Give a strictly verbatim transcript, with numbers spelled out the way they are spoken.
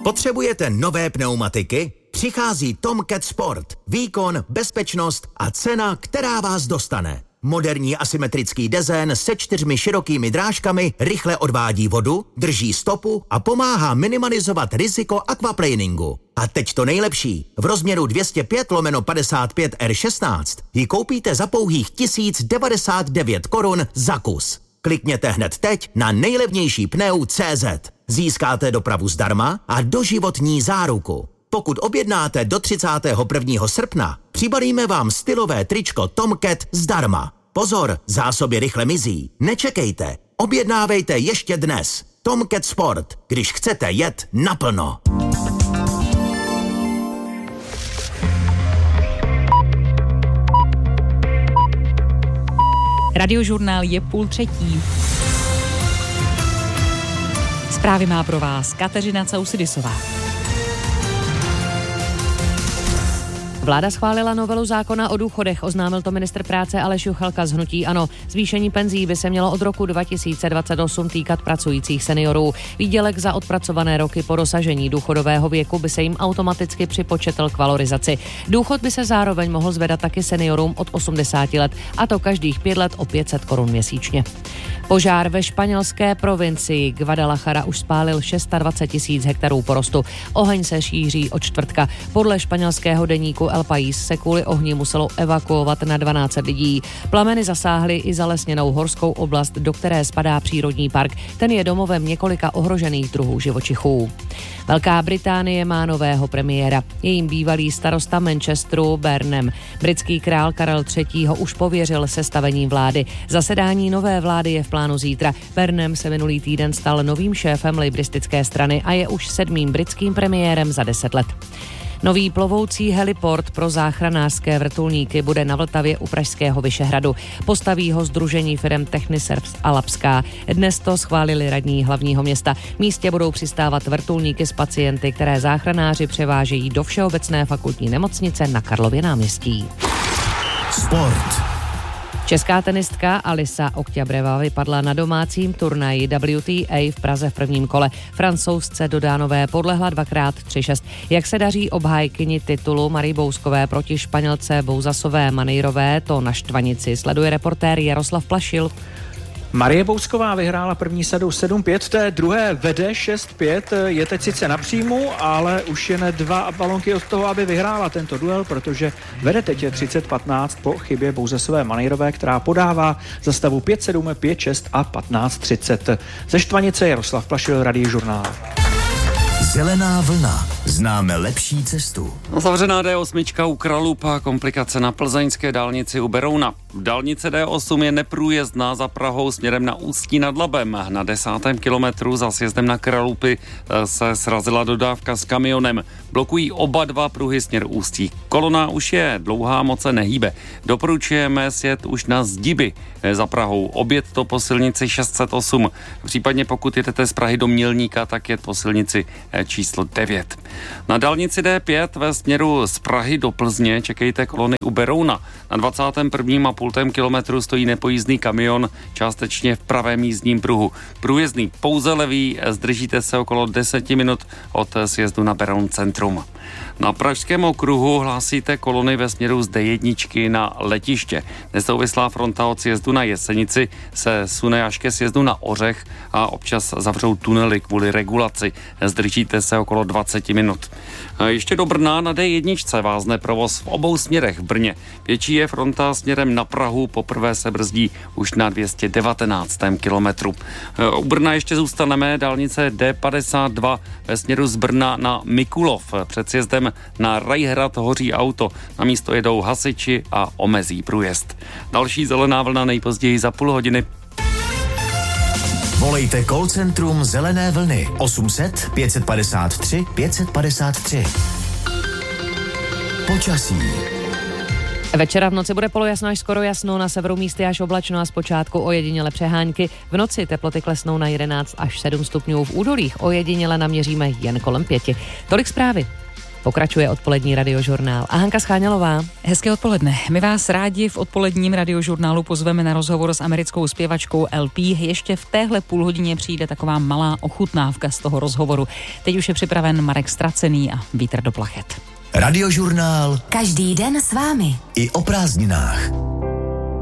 Potřebujete nové pneumatiky? Přichází Tomcat Sport. Výkon, bezpečnost a cena, která vás dostane. Moderní asymetrický dezén se čtyřmi širokými drážkami rychle odvádí vodu, drží stopu a pomáhá minimalizovat riziko aquaplaningu. A teď to nejlepší. V rozměru dvě stě pět lomeno padesát pět R šestnáct ji koupíte za pouhých tisíc devadesát devět korun za kus. Klikněte hned teď na nejlevnější pneu tečka cé zet. Získáte dopravu zdarma a doživotní záruku. Pokud objednáte do třicátého prvního srpna, přibalíme vám stylové tričko Tomcat zdarma. Pozor, zásoby rychle mizí. Nečekejte, objednávejte ještě dnes. Tomcat Sport, když chcete jet naplno. Radiožurnál je půl třetí. Zprávy má pro vás Kateřina Causidisová. Vláda schválila novelu zákona o důchodech, oznámil to ministr práce Aleš Juchelka z hnutí ANO. Zvýšení penzí by se mělo od roku dva tisíce dvacet osm týkat pracujících seniorů. Výdělek za odpracované roky po dosažení důchodového věku by se jim automaticky připočetl k valorizaci. Důchod by se zároveň mohl zvedat taky seniorům od osmdesáti let, a to každých pět let o pět set korun měsíčně. Požár ve španělské provincii Guadalajara už spálil dvacet šest tisíc hektarů porostu. Oheň se šíří od čtvrtka. Podle španělského deníku El País se kvůli ohni muselo evakuovat na dvanáct set lidí. Plameny zasáhly i zalesněnou horskou oblast, do které spadá přírodní park. Ten je domovem několika ohrožených druhů živočichů. Velká Británie má nového premiéra. Jejím bývalý starosta Manchesteru Burnham. Britský král Karel třetí. ho už pověřil sestavením vlády. Zasedání nové vlády je v plánu zítra. Burnham se minulý týden stal novým šéfem lejbristické strany a je už sedmým britským premiérem za deset let. Nový plovoucí heliport pro záchranářské vrtulníky bude na Vltavě u pražského Vyšehradu. Postaví ho sdružení firem Techniserv a Labská. Dnes to schválili radní hlavního města. V místě budou přistávat vrtulníky s pacienty, které záchranáři převážejí do Všeobecné fakultní nemocnice na Karlově náměstí. Sport. Česká tenistka Alisa Okťabreva vypadla na domácím turnaji W T A v Praze v prvním kole. Francouzce Dodánové podlehla dvakrát tři šest. Jak se daří obhájkyni titulu Marii Bouskové proti Španělce Bouzasové Manejrové, to na štvanici sleduje reportér Jaroslav Plašil. Marie Bousková vyhrála první sadu sedm pět, v té druhé vede šest pět, je teď sice na příjmu, ale už jen dva balonky od toho, aby vyhrála tento duel, protože vede teď třicet patnáct po chybě Bouzasové Manejrové, která podává za stavu pět sedm, pět šest a patnáct třicet. Ze štvanice Jaroslav Plašil, Radiožurnál. Zelená vlna. Známe lepší cestu. Zavřená D osm u Kralup a komplikace na plzeňské dálnici u Berouna. Dálnice D osm je neprůjezdná za Prahou směrem na Ústí nad Labem. Na desátém kilometru za sjezdem na Kralupy se srazila dodávka s kamionem. Blokují oba dva pruhy směr Ústí. Kolona už je dlouhá, moc se nehýbe. Doporučujeme sjet už na Zdiby za Prahou. Oběd to po silnici šest set osm. Případně pokud jedete z Prahy do Mělníka, tak jet po silnici číslo devět. Na dálnici D pět ve směru z Prahy do Plzně čekejte kolony u Berouna. Na dvacátém prvním a půltém kilometru stojí nepojízdný kamion, částečně v pravém jízdním pruhu. Průjezdný pouze levý, zdržíte se okolo deset minut od sjezdu na Beroun centrum. Na pražském okruhu hlásíte kolony ve směru z D jedna na letiště. Nesouvislá fronta od sjezdu na Jesenici se sune až ke sjezdu na Ořech a občas zavřou tunely kvůli regulaci. Zdržíte se okolo dvacet minut. Ještě do Brna na D jedna vázne provoz v obou směrech v Brně. Větší je fronta směrem na Prahu, poprvé se brzdí už na dvě stě devatenáctém kilometru. U Brna ještě zůstaneme, dálnice D padesát dva ve směru z Brna na Mikulov. Před sjezdem na Rajhrad hoří auto, na místo jedou hasiči a omezí průjezd. Další zelená vlna nejpozději za půl hodiny. Volejte call centrum Zelené vlny osm set pět padesát tři pět padesát tři. Počasí. Večera v noci bude polojasno až skoro jasno, na severu místy až oblačno a zpočátku ojediněle přehánky. V noci teploty klesnou na jedenáct až sedm stupňů, v údolích ojediněle naměříme jen kolem pěti. Tolik zprávy. Pokračuje odpolední radiožurnál. A Hanka Scháňalová. Hezké odpoledne. My vás rádi v odpoledním radiožurnálu pozveme na rozhovor s americkou zpěvačkou L P. Ještě v téhle půlhodině přijde taková malá ochutnávka z toho rozhovoru. Teď už je připraven Marek Stracený a Vítr do plachet. Radiožurnál. Každý den s vámi. I o prázdninách.